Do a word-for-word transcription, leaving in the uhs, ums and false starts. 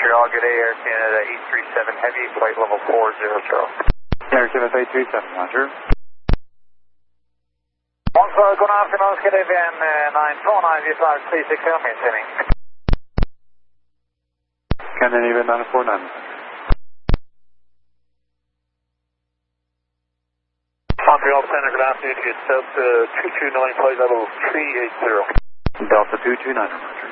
Montreal, good day, Air Canada eight three seven Heavy, flight level four zero zero. Air Canada eight three seven, Roger. Bonsoir, good afternoon, good evening, nine four nine V five three six zero, maintaining. Canada even nine four nine. Montreal Center, good afternoon, it's Delta two two nine, flight level three eight zero. Delta two two nine.